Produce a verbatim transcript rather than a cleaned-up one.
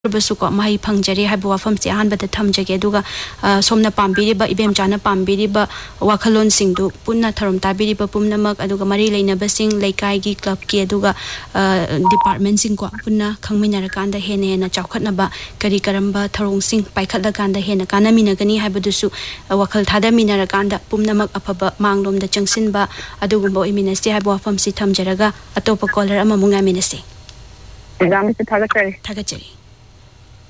बसुको माही फंगजरी है वफम से अहनबद थमजगे दुगा सोमना पाम्बिरिबा इबेमचाना पाम्बिरिबा वाखलोन सिंधु पुन्ना थरम ताबिरिबा पुमनमक अदुगा मरी लेनबसिंग लेकाईगी क्लब की अदुगा डिपार्टमेंट सिंग को पुन्ना खंगमिनरकांदा हेने हेना चाखतनबा करी करंबा थरोंग पाइखतलकांदा हेना कानामिनगनी हाइबदुसु वाखल थादामिनरकांदा पुमनमक अफबा मांगलोमदा चंगसिनबा अदुगुंबा ओइमिनसे हाइब वफम से थमजरगा अतोप कॉलर अमा मुंगामिनसे एग्जाम से थागतरे थागतरे